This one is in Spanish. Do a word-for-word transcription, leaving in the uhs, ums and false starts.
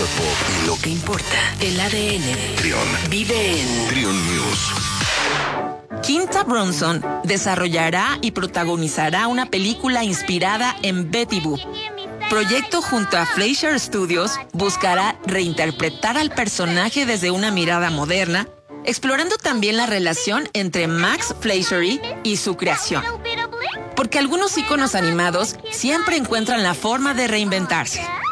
pop y lo que importa. El A D N. Trión. Vive en Trión News. Quinta Brunson desarrollará y protagonizará una película inspirada en Betty Boop. Proyecto junto a Fleischer Studios buscará reinterpretar al personaje desde una mirada moderna, explorando también la relación entre Max Fleischer y su creación. Porque algunos íconos animados siempre encuentran la forma de reinventarse.